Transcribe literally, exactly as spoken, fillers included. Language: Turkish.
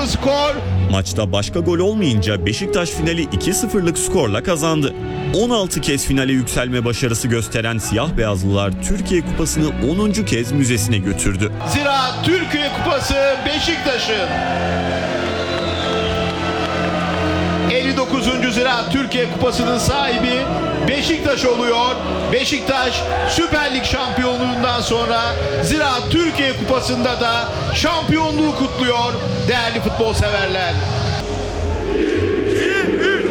skor. Maçta başka gol olmayınca Beşiktaş finali iki sıfırlık skorla kazandı. on altı kez finale yükselme başarısı gösteren siyah beyazlılar Türkiye Kupası'nı onuncu kez müzesine götürdü. Zira Türkiye Kupası Beşiktaş'ın. elli dokuzuncu Ziraat Türkiye Kupası'nın sahibi Beşiktaş oluyor. Beşiktaş Süper Lig şampiyonluğundan sonra Ziraat Türkiye Kupası'nda da şampiyonluğu kutluyor değerli futbol severler.